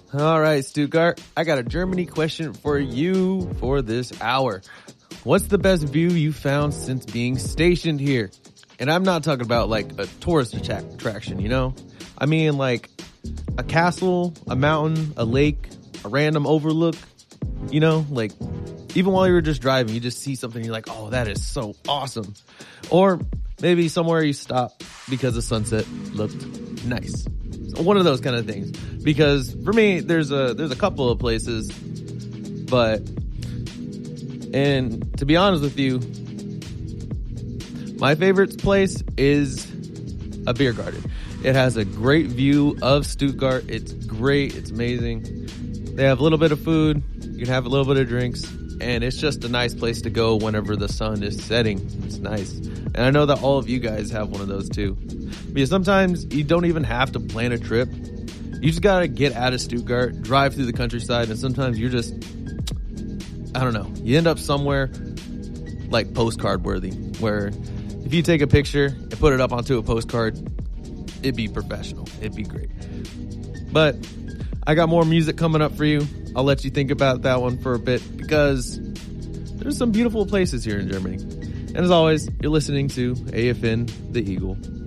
All right, Stuttgart, I got a Germany question for you for this hour. What's the best view you found since being stationed here? And I'm not talking about like a tourist attraction, you know? I mean like a castle, a mountain, a lake, a random overlook, you know? Like even while you were just driving, you just see something, you're like, oh, that is so awesome. Or maybe somewhere you stop because the sunset looked nice. So one of those kind of things. Because for me, there's a couple of places, and to be honest with you, my favorite place is a beer garden. It has a great view of Stuttgart. It's great. It's amazing. They have a little bit of food. You can have a little bit of drinks. And it's just a nice place to go whenever the sun is setting. It's nice. And I know that all of you guys have one of those too. Because sometimes you don't even have to plan a trip. You just gotta get out of Stuttgart, drive through the countryside, and sometimes you're just, I don't know, you end up somewhere like postcard worthy, where if you take a picture and put it up onto a postcard, it'd be professional. It'd be great. But I got more music coming up for you. I'll let you think about that one for a bit because there's some beautiful places here in Germany. And as always, you're listening to AFN The Eagle.